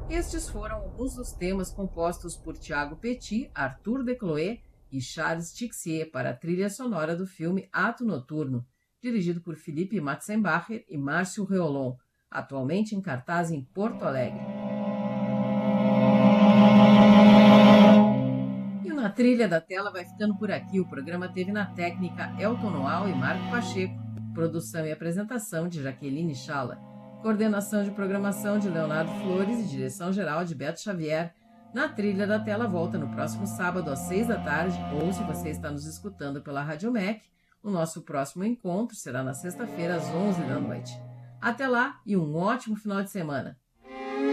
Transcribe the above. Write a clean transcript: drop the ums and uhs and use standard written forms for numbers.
Estes foram alguns dos temas compostos por Thiago Petit, Arthur Decloé e Charles Tixier para a trilha sonora do filme Ato Noturno, dirigido por Felipe Matzenbacher e Márcio Reolon, atualmente em cartaz em Porto Alegre. E o Na Trilha da Tela vai ficando por aqui. O programa teve na técnica Elton Noal e Marco Pacheco, produção e apresentação de Jaqueline Chala, coordenação de programação de Leonardo Flores e direção-geral de Beto Xavier. Na Trilha da Tela volta no próximo sábado às 6 da tarde, ou se você está nos escutando pela Rádio MEC, o nosso próximo encontro será na sexta-feira às 11 da noite. Até lá e um ótimo final de semana.